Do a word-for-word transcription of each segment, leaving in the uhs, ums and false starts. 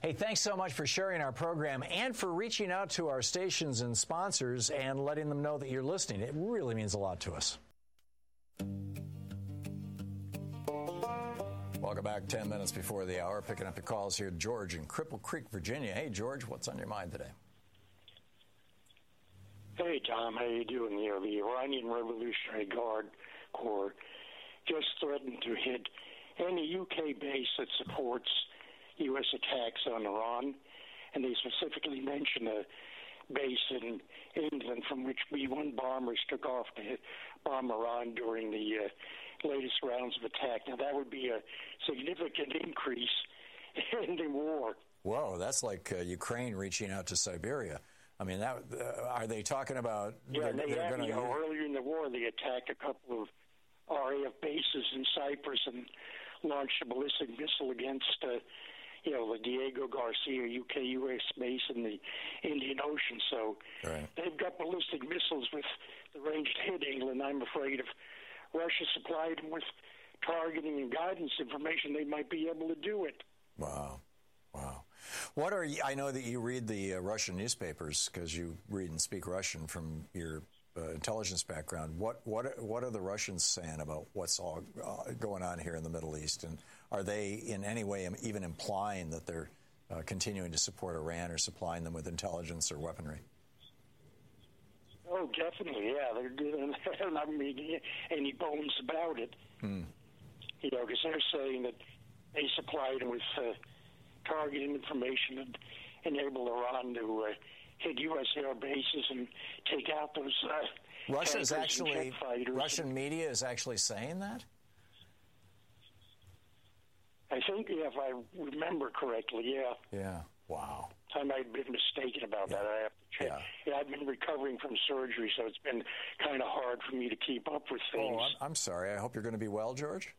Hey, thanks so much for sharing our program and for reaching out to our stations and sponsors and letting them know that you're listening. It really means a lot to us. Welcome back. Ten minutes before the hour. Picking up your calls here. George in Cripple Creek, Virginia. Hey, George, what's on your mind today? Hey, Tom. How you doing there? The Iranian Revolutionary Guard Corps just threatened to hit any U K base that supports U S attacks on Iran, and they specifically mentioned a base in England from which B one bombers took off to hit, bomb Iran during the uh, latest rounds of attack. Now, that would be a significant increase in the war. Whoa, that's like uh, Ukraine reaching out to Siberia. I mean, that, uh, are they talking about... Yeah, they're, they they're had, gonna, you know, earlier in the war, they attacked a couple of R A F bases in Cyprus and launched a ballistic missile against... Uh, you know, the Diego Garcia U K U S base in the Indian Ocean. So right. They've got ballistic missiles with the range to hit England. I'm afraid if Russia supplied them with targeting and guidance information, they might be able to do it. Wow. Wow. What are you, I know that you read the uh, Russian newspapers because you read and speak Russian from your uh, intelligence background. What what what are the Russians saying about what's all uh, going on here in the Middle East? And are they in any way even implying that they're uh, continuing to support Iran or supplying them with intelligence or weaponry? Oh, definitely, yeah. They're, they're not making any bones about it. Hmm. You know, because they're saying that they supplied them with uh, targeting information and enabled Iran to uh, hit U S air bases and take out those uh, Russia is actually Russian and, media is actually saying that? I think, yeah, if I remember correctly, yeah. Yeah. Wow. I might have been mistaken about yeah. that. I have to check. Yeah. yeah, I've been recovering from surgery, so it's been kind of hard for me to keep up with things. Oh, I'm, I'm sorry. I hope you're going to be well, George.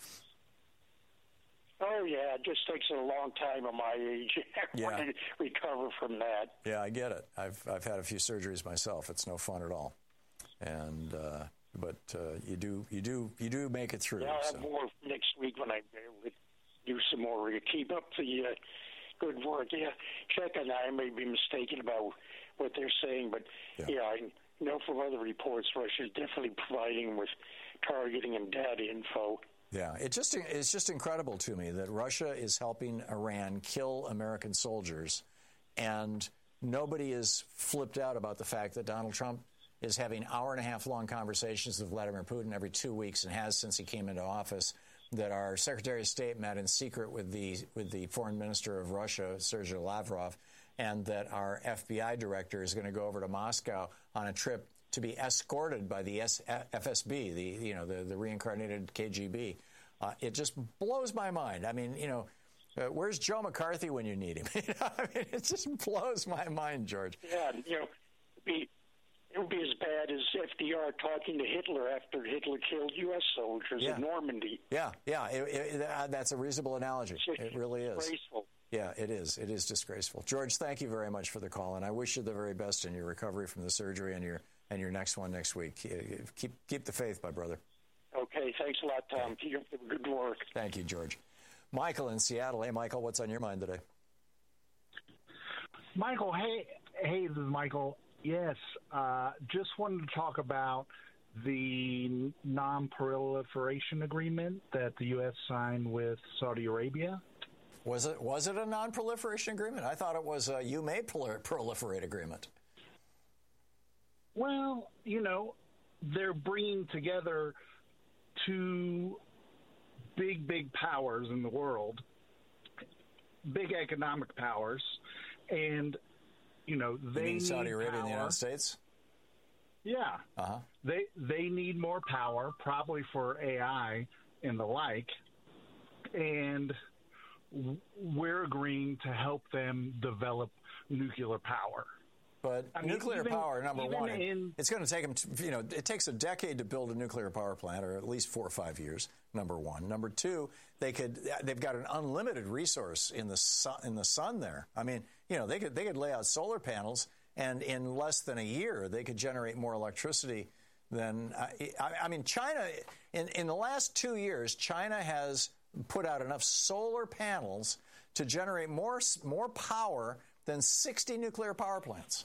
Oh, yeah, it just takes a long time at my age yeah. to recover from that. Yeah, I get it. I've I've had a few surgeries myself. It's no fun at all. And uh, but uh, you do you do you do make it through. Yeah, I'll have so. more next week when I do some more. Keep up the uh, good work. Yeah, check on that. I may be mistaken about what they're saying, but yeah, yeah I know from other reports Russia's definitely providing with targeting and data info. Yeah, it just it's just incredible to me that Russia is helping Iran kill American soldiers, and nobody is flipped out about the fact that Donald Trump is having hour and a half long conversations with Vladimir Putin every two weeks and has since he came into office. That our Secretary of State met in secret with the with the Foreign Minister of Russia, Sergei Lavrov, and that our F B I director is going to go over to Moscow on a trip to be escorted by the F S B, the you know the, the reincarnated K G B. Uh, it just blows my mind. I mean, you know, uh, where's Joe McCarthy when you need him? you know, I mean, it just blows my mind, George. Yeah, you know, it'd be, it would be as bad as F D R talking to Hitler after Hitler killed U S soldiers yeah. in Normandy. Yeah, yeah, it, it, uh, that's a reasonable analogy. It really is. Disgraceful. Yeah, it is. It is disgraceful. George, thank you very much for the call, and I wish you the very best in your recovery from the surgery and your and your next one next week. Keep keep the faith, my brother. Okay, thanks a lot, Tom. Keep up the good work. Thank you, George. Michael in Seattle. Hey, Michael, what's on your mind today? Michael, hey, hey, this is Michael. Yes, uh, just wanted to talk about the non-proliferation agreement that the U S signed with Saudi Arabia. Was it was it a non-proliferation agreement? I thought it was a you may proliferate agreement. Well, you know, they're bringing together two big, big powers in the world, big economic powers, and, you know, they you mean Saudi need Arabia power. and the United States? Yeah. Uh-huh. They, they need more power, probably for A I and the like, and we're agreeing to help them develop nuclear power. But I mean, nuclear even, power, number one, in, it's going to take them, to, you know, it takes a decade to build a nuclear power plant, or at least four or five years, number one. Number two, they could, they've got an unlimited resource in the sun, in the sun there. I mean, you know, they could, they could lay out solar panels, and in less than a year, they could generate more electricity than, I, I mean, China, in, in the last two years, China has put out enough solar panels to generate more, more power than sixty nuclear power plants.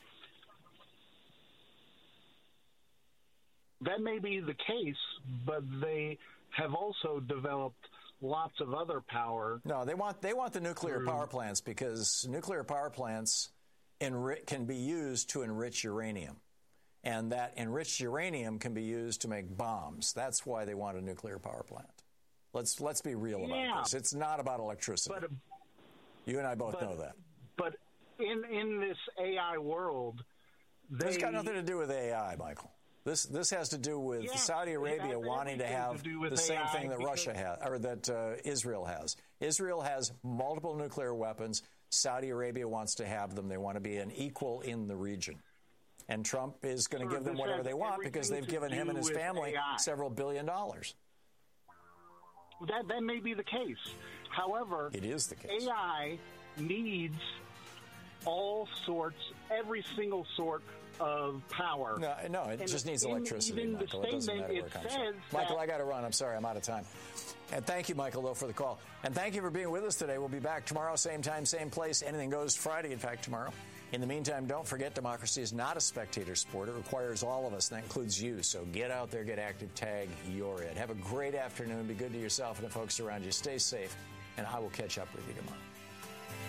That may be the case, but they have also developed lots of other power. No, they want they want the nuclear through. power plants because nuclear power plants enri- can be used to enrich uranium. And that enriched uranium can be used to make bombs. That's why they want a nuclear power plant. Let's let's be real yeah. about this. It's not about electricity. But, you and I both but, know that. But in in this A I world, they, it's got nothing to do with A I, Michael. This this has to do with yeah, Saudi Arabia wanting to have to the same A I thing that because, Russia has, or that uh, Israel has. Israel has multiple nuclear weapons. Saudi Arabia wants to have them. They want to be an equal in the region. And Trump is going to sure, give them whatever they want because they've given him and his family A I. several billion dollars. That that may be the case. However, it is the case. A I needs all sorts, every single sort of power. No, no, it and just needs in, electricity, Michael. It doesn't matter where it comes from. Michael, I got to run. I'm sorry, I'm out of time. And thank you, Michael, though, for the call. And thank you for being with us today. We'll be back tomorrow, same time, same place. Anything goes Friday, in fact, tomorrow. In the meantime, don't forget democracy is not a spectator sport. It requires all of us, and that includes you. So get out there, get active, tag, you're it. Have a great afternoon. Be good to yourself and the folks around you. Stay safe, and I will catch up with you tomorrow.